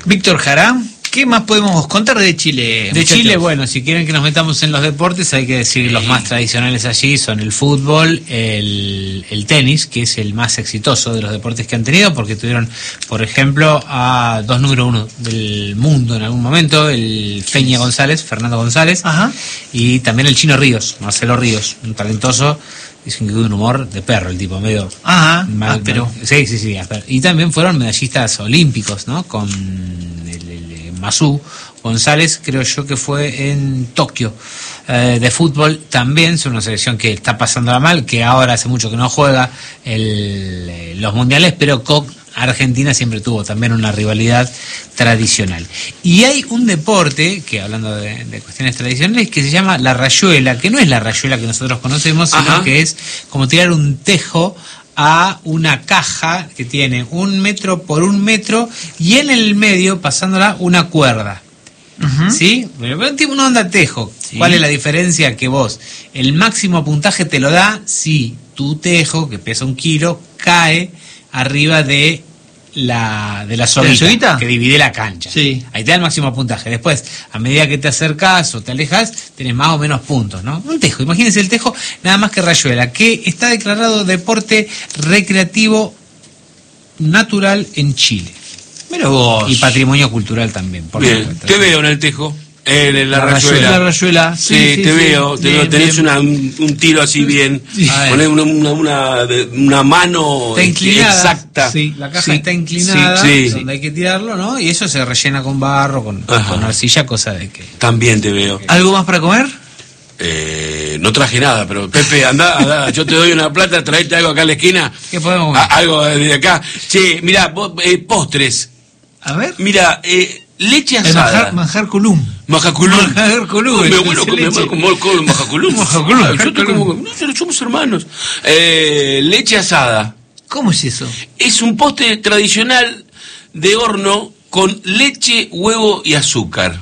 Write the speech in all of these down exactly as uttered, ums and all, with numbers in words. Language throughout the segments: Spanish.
Víctor Jara, ¿qué más podemos contar de Chile? De muchachos? Chile, bueno, si quieren que nos metamos en los deportes, hay que decir que los más tradicionales allí son el fútbol, el, el tenis, que es el más exitoso de los deportes que han tenido, porque tuvieron, por ejemplo, a dos número uno del mundo en algún momento, el Peña González, Fernando González, Ajá. y también el Chino Ríos, Marcelo Ríos, un talentoso. Dicen que tuvo un humor de perro el tipo, medio... Ajá, mal, áspero. mal. Sí, sí, sí, áspero. Y también fueron medallistas olímpicos, ¿no? Con el, el, el Masú González, creo yo que fue en Tokio. Eh, de fútbol también, es una selección que está pasándola mal, que ahora hace mucho que no juega el, los mundiales, pero con Argentina siempre tuvo también una rivalidad tradicional. Y hay un deporte, que hablando de, de cuestiones tradicionales, que se llama la rayuela, que no es la rayuela que nosotros conocemos, sino Ajá. que es como tirar un tejo a una caja que tiene un metro por un metro y en el medio, pasándola, una cuerda. Uh-huh. ¿Sí? Pero tipo una onda tejo. Sí. ¿Cuál es la diferencia? Que vos, el máximo puntaje te lo da si tu tejo, que pesa un kilo, cae arriba de la de la soguita, soguita? que divide la cancha. Sí. Ahí te da el máximo puntaje. Después, a medida que te acercás o te alejas, tenés más o menos puntos, ¿no? Un tejo, imagínense el tejo, nada más que rayuela, que está declarado deporte recreativo natural en Chile. Mira vos. Y patrimonio cultural también, por Bien, supuesto. te veo en el tejo, en, en la, La rayuela. rayuela. La rayuela. Sí, Sí, sí, te sí. veo, te Bien, veo. Tenés bien. una, un, un tiro así bien, Sí. ponés una, una, una, de- una mano Está inclinada. exacta. Sí, la caja Sí, está inclinada, sí, sí. donde hay que tirarlo, ¿no? Y eso se rellena con barro, con, Ajá. con arcilla, cosa de que... También te veo. ¿Algo más para comer? Eh, no traje nada, pero Pepe, anda, anda, yo te doy una plata, traete algo acá a la esquina. ¿Qué podemos A- algo de acá. Che, mirá, vos, eh, postres. A ver. Mira, eh, leche El asada. manjar, manjar culum. Majaculum. Manjar culum, Me el vuelo dulce con, me leche. vuelo con, con, con majaculum. Majaculum, Ay, yo te majaculum. como, nosotros somos hermanos. Eh, leche asada. ¿Cómo es eso? Es un postre tradicional de horno con leche, huevo y azúcar.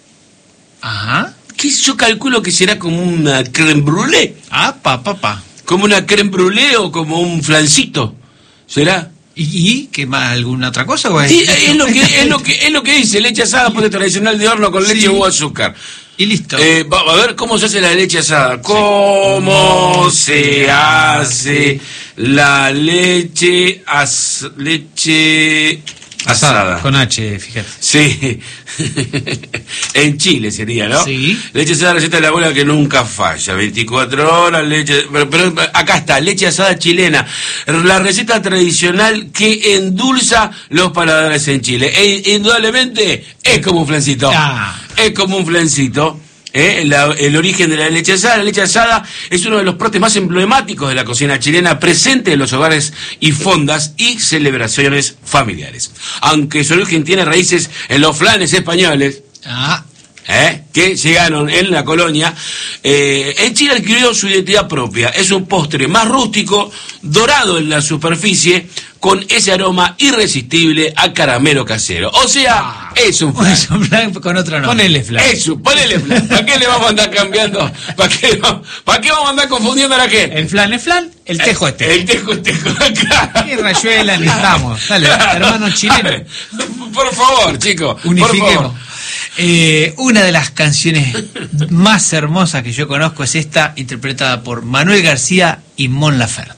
Ajá. Que yo calculo que será como una crème brûlée. Ah, pa, pa, pa. Como una crème brûlée o como un flancito. ¿Será? ¿Y, y qué más? ¿Alguna otra cosa? O es, Sí, es lo que es lo que es lo que dice, leche asada, postre tradicional de horno con leche, Sí. huevo, azúcar. Y listo. Eh, va, a ver cómo se hace la leche asada. ¿Cómo se hace la leche as, leche asada? Con H, fíjate. Sí. En Chile sería, ¿no? Sí. Leche asada, receta de la abuela que nunca falla. veinticuatro horas, leche... Pero, pero acá está, leche asada chilena. La receta tradicional que endulza los paladares en Chile. E, indudablemente es como un flancito. Ah. Es como un flancito. ¿eh? La- el origen de la leche asada. La leche asada es uno de los postres más emblemáticos de la cocina chilena, presente en los hogares y fondas y celebraciones familiares. Aunque su origen tiene raíces en los flanes españoles, Ah, ¿eh? que llegaron en la colonia, eh, en Chile adquirió su identidad propia. Es un postre más rústico, dorado en la superficie, con ese aroma irresistible a caramelo casero. O sea, es un flan. es un plan con otro nombre. Ponele flan. Eso, ponele flan. ¿Para qué le vamos a andar cambiando? ¿Para qué, ¿Para qué vamos a andar confundiendo a la gente? El flan es flan, el tejo es tejo. El tejo es tejo. Claro. Y rayuela necesitamos. Dale, Claro. hermano chileno. Por favor, chicos. Por Unifiquemos. favor. Eh, una de las canciones más hermosas que yo conozco es esta, interpretada por Manuel García y Mon Laferte.